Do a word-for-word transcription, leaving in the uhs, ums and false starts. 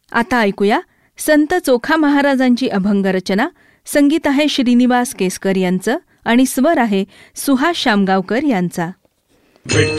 आता ऐकूया संत चोखा महाराजांची अभंग रचना. संगीत आहे श्रीनिवास केसकर यांचं आणि स्वर आहे सुहास शामगावकर यांचा.